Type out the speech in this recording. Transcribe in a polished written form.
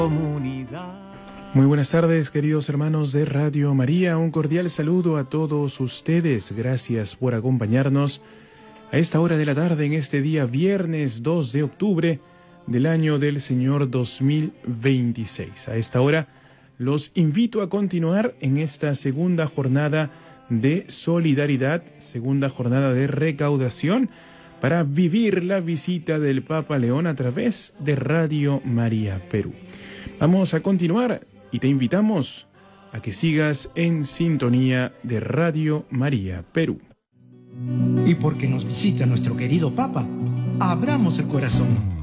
Muy buenas tardes, queridos hermanos de Radio María. Un cordial saludo a todos ustedes. Gracias por acompañarnos a esta hora de la tarde en este día viernes 2 de octubre del año del Señor 2026. A esta hora los invito a continuar en esta segunda jornada de solidaridad, segunda jornada de recaudación para vivir la visita del Papa León a través de Radio María Perú. Vamos a continuar y te invitamos a que sigas en sintonía de Radio María Perú. Y porque nos visita nuestro querido Papa, abramos el corazón.